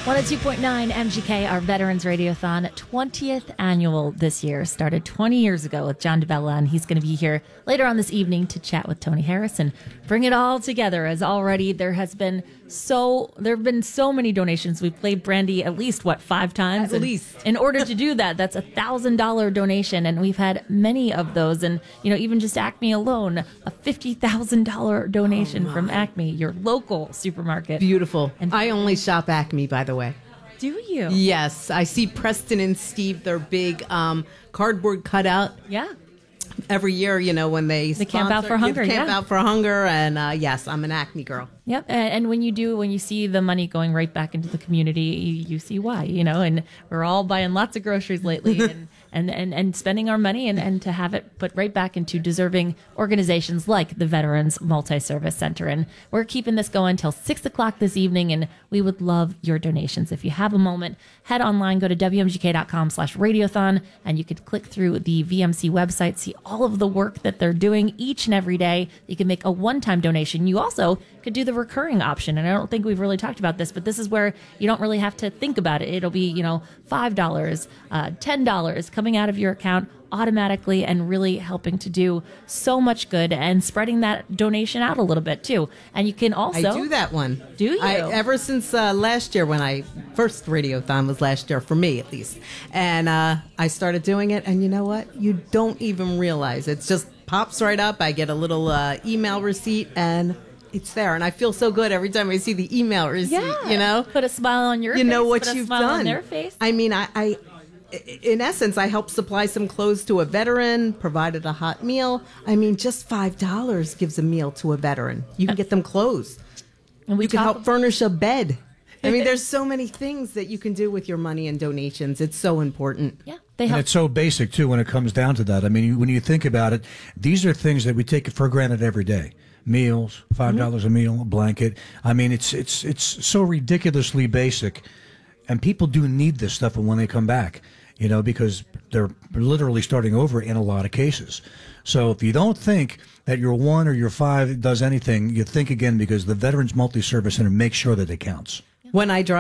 102.9 MGK, our Veterans Radiothon, 20th annual this year. Started 20 years ago with John DeBella, and he's going to be here later on this evening to chat with Tony Harris and bring it all together. As already there have been so many donations. We've played Brandy at least, 5 times? At least. In order to do that, that's $1,000 donation, and we've had many of those. And, even just Acme alone, a $50,000 donation from Acme, your local supermarket. Beautiful. And I only shop Acme, by the way. Do you? Yes. I see Preston and Steve, their big cardboard cutout. Yeah. Every year, when they Camp Out for Hunger. Camp Out for Hunger. And yes, I'm an Acme girl. Yep. And when you see the money going right back into the community, you see why, and we're all buying lots of groceries lately and spending our money and to have it put right back into deserving organizations like the Veterans Multi-Service Center. And we're keeping this going till 6 o'clock this evening, and we would love your donations. If you have a moment, head online, go to WMGK.com/radiothon, and you could click through the VMC website, see all of the work that they're doing each and every day. You can make a one-time donation. You also could do the recurring option. And I don't think we've really talked about this, but this is where you don't really have to think about it. It'll be, $5, $10 coming out of your account automatically and really helping to do so much good and spreading that donation out a little bit too. And you can also... I do that one. Do you? Ever since last year, when first Radiothon was last year, for me at least. And I started doing it, and you know what? You don't even realize. It just pops right up. I get a little email receipt, and it's there. And I feel so good every time I see the email receipt, Put a smile on your face. You know what put you've a smile done. on their face. I mean, I in essence, I helped supply some clothes to a veteran, provided a hot meal. I mean, just $5 gives a meal to a veteran. You can get them clothes. And you can help furnish a bed. I mean, there's so many things that you can do with your money and donations. It's so important. Yeah. And it's so basic, too, when it comes down to that. I mean, when you think about it, these are things that we take for granted every day. Meals, $5 a meal, a blanket. I mean, it's so ridiculously basic. And people do need this stuff when they come back, because they're literally starting over in a lot of cases. So if you don't think that your 1 or your 5 does anything, you think again, because the Veterans Multi-Service Center makes sure that it counts. When I drive